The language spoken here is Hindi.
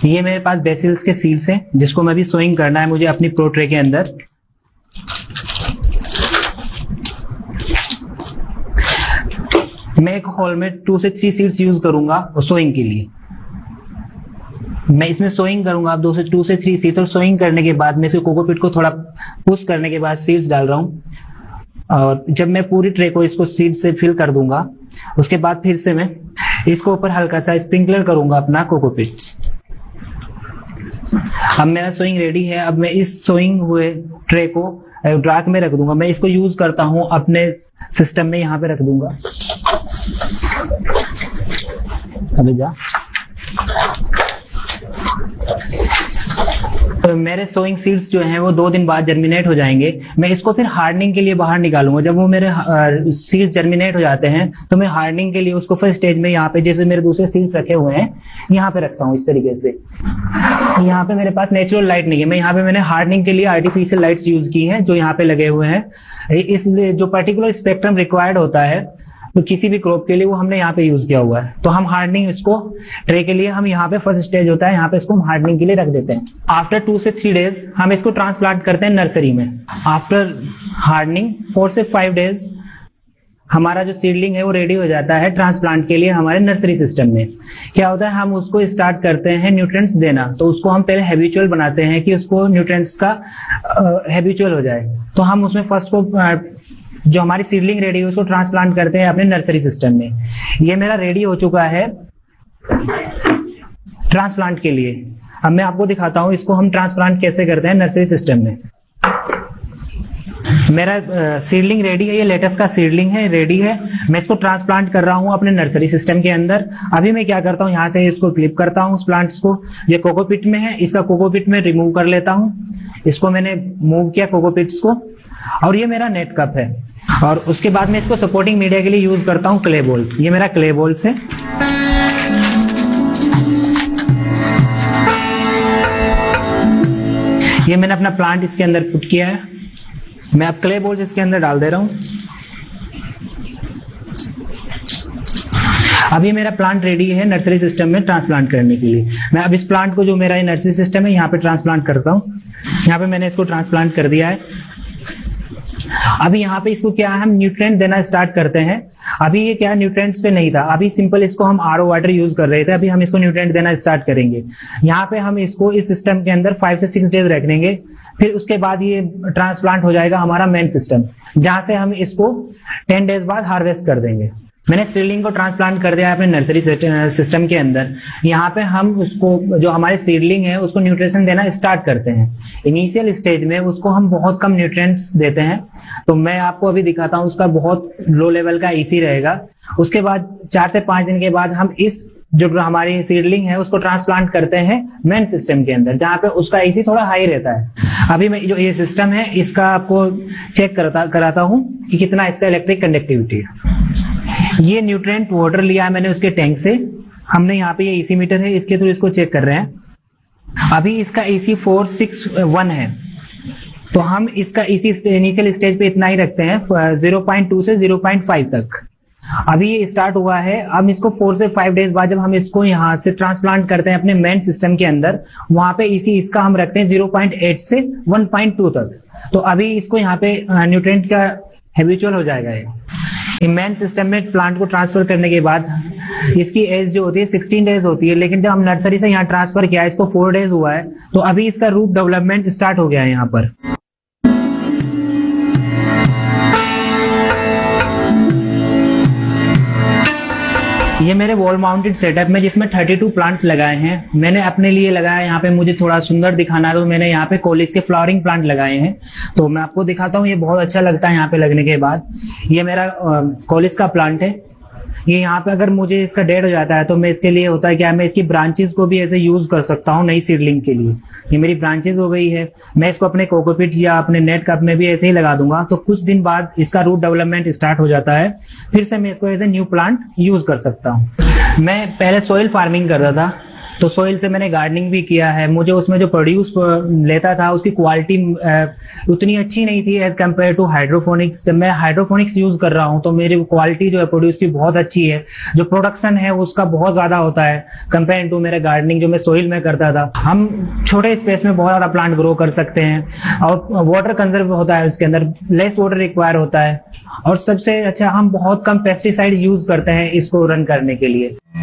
ये मेरे पास बेसिल्स के सीड्स हैं जिसको मैं भी सोइंग करना है मुझे अपनी प्रो ट्रे के अंदर। मैं एक हॉल में 2 से 3 सीड्स यूज करूंगा सोइंग के लिए। मैं इसमें सोइंग करूंगा आप 2 से 3 सीड्स, और सोइंग करने के बाद मैं इसे कोकोपीट को थोड़ा पुश करने के बाद सीड्स डाल रहा हूँ। और जब मैं पूरी ट्रे को इसको सीड से फिल कर दूंगा उसके बाद फिर से मैं इसको ऊपर हल्का सा स्प्रिंकलर करूंगा अपना कोकोपीट्स। अब मेरा सोइंग रेडी है। अब मैं इस सोइंग हुए ट्रे को ड्राक में रख दूंगा। मैं इसको यूज करता हूं अपने सिस्टम में, यहाँ पे रख दूंगा। अभी जा तो मेरे सोइंग सीड्स जो हैं वो 2 दिन बाद जर्मिनेट हो जाएंगे। मैं इसको फिर हार्डनिंग के लिए बाहर निकालूंगा। जब वो मेरे सीड्स जर्मिनेट हो जाते हैं तो मैं हार्डनिंग के लिए उसको फर्स्ट स्टेज में यहाँ पे, जैसे मेरे दूसरे सीड्स रखे हुए हैं, यहाँ पे रखता हूँ इस तरीके से। यहाँ पे मेरे पास नेचुरल लाइट नहीं है, मैं यहाँ पे मैंने हार्डनिंग के लिए आर्टिफिशियल लाइट्स यूज की हैं जो यहाँ पे लगे हुए हैं। इसलिए जो पर्टिकुलर स्पेक्ट्रम रिक्वायर्ड होता है तो किसी भी क्रॉप के लिए वो हमने यहाँ पे यूज किया हुआ है। तो हम हार्डनिंग इसको ट्रे के लिए हम यहाँ पे फर्स्ट स्टेज होता है, यहाँ पे इसको हम हार्डनिंग के लिए रख देते हैं। आफ्टर 2 से 3 डेज हम इसको ट्रांसप्लांट करते हैं नर्सरी में। आफ्टर हार्डनिंग 4 से 5 डेज हमारा जो सीडलिंग है वो रेडी हो जाता है ट्रांसप्लांट के लिए हमारे नर्सरी सिस्टम में। क्या होता है, हम उसको स्टार्ट करते हैं न्यूट्रिएंट्स देना। तो उसको हम पहले हैबिचुअल बनाते हैं कि उसको न्यूट्रिएंट्स का हैबिचुअल हो जाए। तो हम उसमें फर्स्ट को जो हमारी सीडलिंग रेडी है उसको ट्रांसप्लांट करते हैं अपने नर्सरी सिस्टम में। ये मेरा रेडी हो चुका है ट्रांसप्लांट के लिए। अब मैं आपको दिखाता हूं इसको हम ट्रांसप्लांट कैसे करते हैं नर्सरी सिस्टम में। मेरा सीडलिंग रेडी है, ये लेटस का सीडलिंग है, रेडी है। मैं इसको ट्रांसप्लांट कर रहा हूं अपने नर्सरी सिस्टम के अंदर। अभी मैं क्या करता हूं, यहाँ से इसको क्लिप करता हूं उस प्लांट्स को। ये कोकोपीट में है, इसका कोकोपीट में रिमूव कर लेता हूं। इसको मैंने मूव किया कोकोपीट्स को, और ये मेरा नेट कप है। और उसके बाद मैं इसको सपोर्टिंग मीडिया के लिए यूज करता हूं क्ले बॉल्स। ये मेरा क्ले बॉल्स है। ये मैंने अपना प्लांट इसके अंदर पुट किया है। मैं अब क्ले बॉल्स इसके अंदर डाल दे रहा हूं। अभी मेरा प्लांट रेडी है नर्सरी सिस्टम में ट्रांसप्लांट करने के लिए। मैं अब इस प्लांट को, जो मेरा नर्सरी सिस्टम है, यहाँ पे ट्रांसप्लांट करता हूँ। यहाँ पे मैंने इसको ट्रांसप्लांट कर दिया है। अभी यहाँ पे इसको क्या है, हम न्यूट्रिएंट देना स्टार्ट करते हैं। अभी ये क्या न्यूट्रिएंट्स पे नहीं था, अभी सिंपल इसको हम आरओ वाटर यूज कर रहे थे। अभी हम इसको न्यूट्रिएंट देना स्टार्ट करेंगे। यहाँ पे हम इसको इस सिस्टम के अंदर 5 से 6 डेज रखेंगे। फिर उसके बाद ये ट्रांसप्लांट हो जाएगा हमारा मेन सिस्टम, जहां से हम इसको 10 डेज बाद हार्वेस्ट कर देंगे। मैंने सीडलिंग को ट्रांसप्लांट कर दिया है अपने नर्सरी सिस्टम के अंदर। यहाँ पे हम उसको, जो हमारे सीडलिंग है, उसको न्यूट्रिशन देना स्टार्ट करते हैं। इनिशियल स्टेज में उसको हम बहुत कम न्यूट्रिएंट्स देते हैं। तो मैं आपको अभी दिखाता हूँ, उसका बहुत लो लेवल का ईसी रहेगा। उसके बाद 4 से 5 दिन के बाद हम इस जो हमारी सीडलिंग है उसको ट्रांसप्लांट करते हैं मेन सिस्टम के अंदर, जहाँ पे उसका ईसी थोड़ा हाई रहता है। अभी मैं जो ये सिस्टम है इसका आपको चेक कराता हूँ कि कितना इसका इलेक्ट्रिक कंडक्टिविटी है। ये न्यूट्रिएंट वाटर लिया है मैंने उसके टैंक से। हमने यहाँ पे ये ईसी मीटर है, इसके थ्रू इसको चेक कर रहे हैं। अभी इसका ईसी 461 है। तो हम इसका ईसी इनिशियल स्टेज पे इतना ही रखते हैं, 0.2 से 0.5 तक। अभी ये स्टार्ट हुआ है। अब इसको 4 से 5 डेज बाद जब हम इसको यहाँ से ट्रांसप्लांट करते हैं अपने मेन सिस्टम के अंदर, वहां पे ईसी इसका हम रखते हैं 0.8 से 1.2 तक। तो अभी इसको यहाँ पे न्यूट्रिएंट का हैबिचुअल हो जाएगा। ये मेन सिस्टम में प्लांट को ट्रांसफर करने के बाद इसकी एज जो होती है 16 डेज होती है, लेकिन जब हम नर्सरी से यहाँ ट्रांसफर किया इसको 4 डेज हुआ है। तो अभी इसका रूट डेवलपमेंट स्टार्ट हो गया है यहाँ पर। ये मेरे वॉल माउंटेड सेटअप में, जिसमें 32 प्लांट्स लगाए हैं। मैंने अपने लिए लगाया, यहाँ पे मुझे थोड़ा सुंदर दिखाना है तो मैंने यहाँ पे कॉलेज के फ्लावरिंग प्लांट लगाए हैं। तो मैं आपको दिखाता हूँ, ये बहुत अच्छा लगता है यहाँ पे लगने के बाद। ये मेरा कॉलेज का प्लांट है। ये यहाँ पे अगर मुझे इसका डेड हो जाता है तो मैं इसके लिए होता है क्या, मैं इसकी ब्रांचेस को भी ऐसे यूज कर सकता हूँ नई सीडलिंग के लिए। ये मेरी ब्रांचेस हो गई है, मैं इसको अपने कोकोपीट या अपने नेट कप में भी ऐसे ही लगा दूंगा। तो कुछ दिन बाद इसका रूट डेवलपमेंट स्टार्ट हो जाता है, फिर से मैं इसको as a new plant use कर सकता हूँ। मैं पहले सॉइल फार्मिंग कर रहा था, तो सोइल से मैंने गार्डनिंग भी किया है। मुझे उसमें जो प्रोड्यूस लेता था उसकी क्वालिटी उतनी अच्छी नहीं थी एज कम्पेयर टू हाइड्रोफोनिक्स। जब मैं हाइड्रोफोनिक्स यूज कर रहा हूँ तो मेरी क्वालिटी जो है प्रोड्यूस की बहुत अच्छी है, जो प्रोडक्शन है उसका बहुत ज्यादा होता है कंपेयर टू मेरे गार्डनिंग जो मैं सोइल में करता था। हम छोटे स्पेस में बहुत ज्यादा प्लांट ग्रो कर सकते हैं और वाटर कंजर्व होता है, उसके अंदर लेस वाटर रिक्वायर होता है, और सबसे अच्छा हम बहुत कम पेस्टिसाइड यूज करते हैं इसको रन करने के लिए।